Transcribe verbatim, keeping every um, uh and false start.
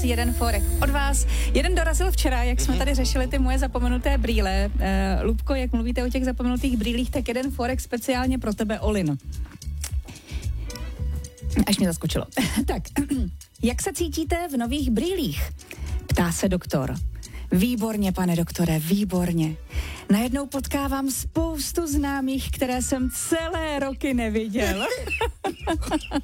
Jeden forek od vás. Jeden dorazil včera, jak jsme tady řešili ty moje zapomenuté brýle. Uh, Lubko, jak mluvíte o těch zapomenutých brýlích, tak jeden forek speciálně pro tebe, Olin. Až mě zaskočilo. Tak, jak se cítíte v nových brýlích? Ptá se doktor. Výborně, pane doktore, výborně. Najednou potkávám spoustu známých, které jsem celé roky neviděl.